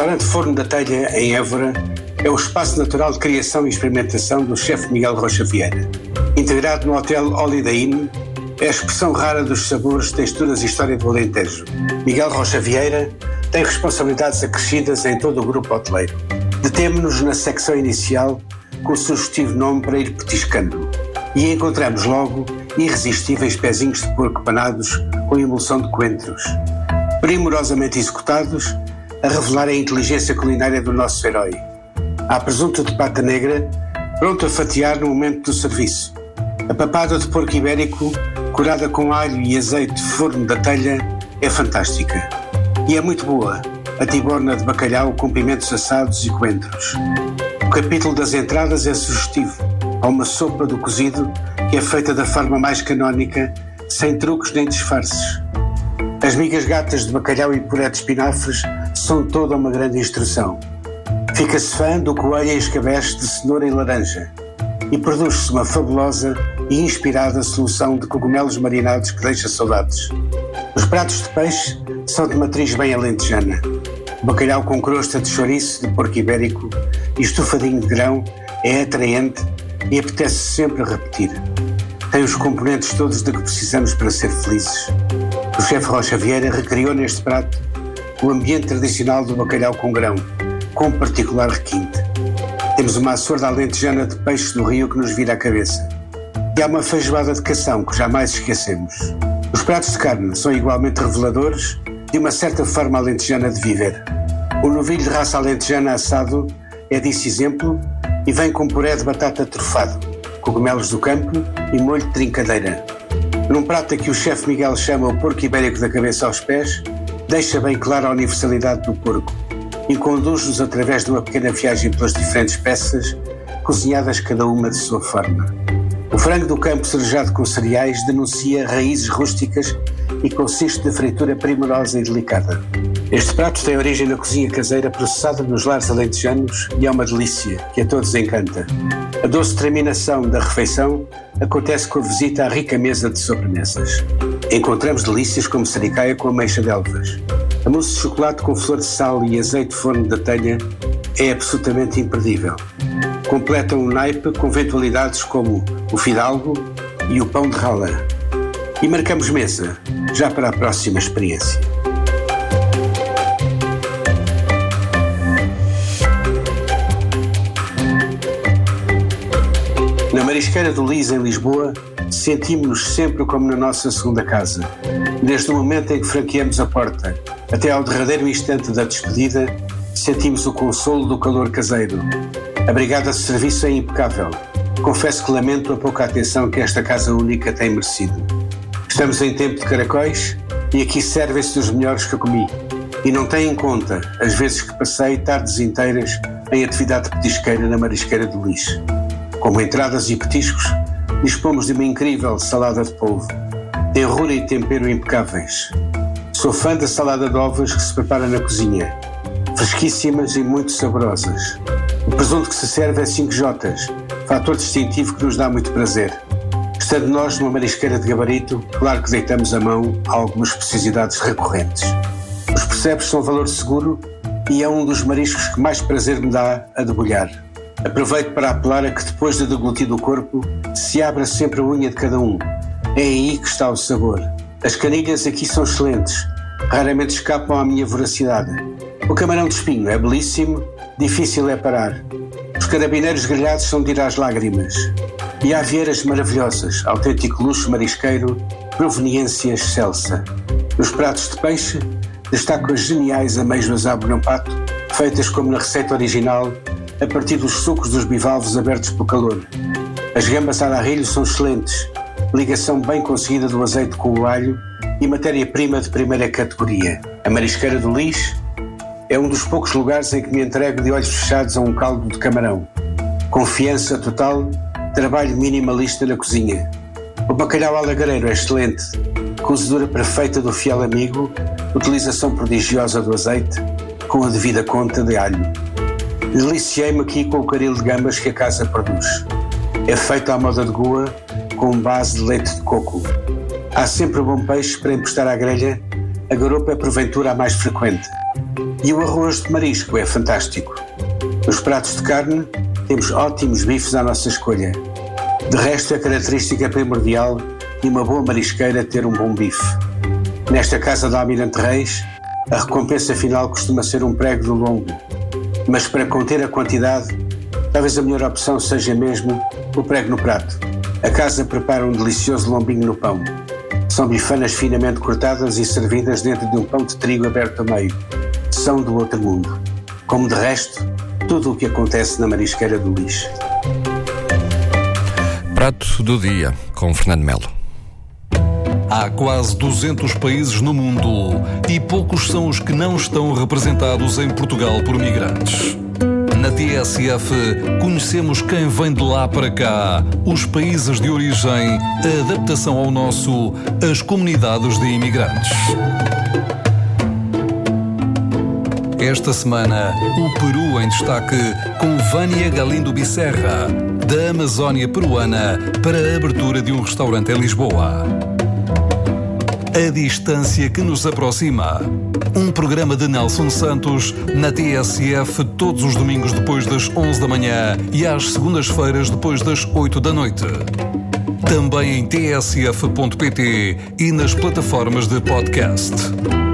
restaurante Forno da Telha, em Évora, é o espaço natural de criação e experimentação do chefe Miguel Rocha Vieira. Integrado no Hotel Holiday Inn, é a expressão rara dos sabores, texturas e história do Alentejo. Miguel Rocha Vieira tem responsabilidades acrescidas em todo o grupo hoteleiro. Detemo-nos na secção inicial com o sugestivo nome para ir petiscando e encontramos logo irresistíveis pezinhos de porco panados com emulsão de coentros, primorosamente executados, a revelar a inteligência culinária do nosso herói. Há presunto de pata negra, pronto a fatiar no momento do serviço. A papada de porco ibérico, curada com alho e azeite de Forno da Telha, é fantástica. E é muito boa a tiborna de bacalhau com pimentos assados e coentros. O capítulo das entradas é sugestivo. Há uma sopa do cozido que é feita da forma mais canónica, sem truques nem disfarces. As migas gatas de bacalhau e puré de espinafres são toda uma grande instrução. Fica-se fã do coelho em escabeche de cenoura e laranja e produz-se uma fabulosa e inspirada solução de cogumelos marinados que deixa saudades. Os pratos de peixe são de matriz bem alentejana. O bacalhau com crosta de chouriço de porco ibérico e estufadinho de grão é atraente e apetece sempre repetir. Tem os componentes todos de que precisamos para ser felizes. O chefe Rocha Vieira recriou neste prato o ambiente tradicional do bacalhau com grão, com particular requinte. Temos uma açorda alentejana de peixe do rio que nos vira a cabeça. E há uma feijoada de cação que jamais esquecemos. Os pratos de carne são igualmente reveladores de uma certa forma alentejana de viver. O novilho de raça alentejana assado é disso exemplo e vem com puré de batata trufado, cogumelos do campo e molho de trincadeira. Num prato a que o chefe Miguel chama o porco ibérico da cabeça aos pés, deixa bem clara a universalidade do porco e conduz-nos através de uma pequena viagem pelas diferentes peças, cozinhadas cada uma de sua forma. O frango do campo cerejado com cereais denuncia raízes rústicas e consiste de fritura primorosa e delicada. Este prato tem origem na cozinha caseira processada nos lares alentejanos e é uma delícia que a todos encanta. A doce terminação da refeição acontece com a visita à rica mesa de sobremesas. Encontramos delícias como sericaia com ameixa de elvas. A mousse de chocolate com flor de sal e azeite de Forno da Telha é absolutamente imperdível. Completam o naipe com eventualidades como o fidalgo e o pão de rala. E marcamos mesa, já para a próxima experiência. Na Marisqueira do Lis, em Lisboa, sentimos-nos sempre como na nossa segunda casa. Desde o momento em que franqueamos a porta até ao derradeiro instante da despedida, sentimos o consolo do calor caseiro. A brigada de serviço é impecável. Confesso que lamento a pouca atenção que esta casa única tem merecido. Estamos em tempo de caracóis e aqui servem-se dos melhores que eu comi. E não têm em conta as vezes que passei tardes inteiras em atividade petisqueira na Marisqueira do Lis. Como entradas e petiscos, dispomos de uma incrível salada de polvo, tenrura e tempero impecáveis. Sou fã da salada de ovos que se prepara na cozinha, fresquíssimas e muito saborosas. O presunto que se serve é 5J, fator distintivo que nos dá muito prazer. Estando nós numa marisqueira de gabarito, claro que deitamos a mão a algumas precisidades recorrentes. Os percebes são valor seguro e é um dos mariscos que mais prazer me dá a debulhar. Aproveito para apelar a que depois de deglutido o corpo, se abra sempre a unha de cada um. É aí que está o sabor. As canilhas aqui são excelentes, raramente escapam à minha voracidade. O camarão de espinho é belíssimo, difícil é parar. Os carabineiros grelhados são de ir às lágrimas. E há vieiras maravilhosas, autêntico luxo marisqueiro, proveniência excelsa. Nos pratos de peixe, destaco as geniais amêijoas à bolhão pato, feitas como na receita original, a partir dos sucos dos bivalves abertos pelo calor. As gambas a l'arrilho são excelentes, ligação bem conseguida do azeite com o alho e matéria-prima de primeira categoria. A Marisqueira do Lis é um dos poucos lugares em que me entrego de olhos fechados a um caldo de camarão. Confiança total, trabalho minimalista na cozinha. O bacalhau alagareiro é excelente, cozedura perfeita do fiel amigo, utilização prodigiosa do azeite, com a devida conta de alho. Deliciei-me aqui com o caril de gambas que a casa produz. É feito à moda de Goa, com base de leite de coco. Há sempre bom peixe para emprestar à grelha, a garopa é porventura a mais frequente. E o arroz de marisco é fantástico. Nos pratos de carne, temos ótimos bifes à nossa escolha. De resto, é característica primordial de uma boa marisqueira ter um bom bife. Nesta casa do Almirante Reis, a recompensa final costuma ser um prego do lombo. Mas para conter a quantidade, talvez a melhor opção seja mesmo o prego no prato. A casa prepara um delicioso lombinho no pão. São bifanas finamente cortadas e servidas dentro de um pão de trigo aberto a meio. São do outro mundo. Como de resto, tudo o que acontece na marisqueira do Luís. Prato do dia, com Fernando Melo. Há quase 200 países no mundo e poucos são os que não estão representados em Portugal por migrantes. Na TSF, conhecemos quem vem de lá para cá, os países de origem, a adaptação ao nosso, as comunidades de imigrantes. Esta semana, o Peru em destaque com Vânia Galindo Bicerra, da Amazónia peruana, para a abertura de um restaurante em Lisboa. A distância que nos aproxima. Um programa de Nelson Santos na TSF todos os domingos depois das 11 da manhã e às segundas-feiras depois das 8 da noite. Também em tsf.pt e nas plataformas de podcast.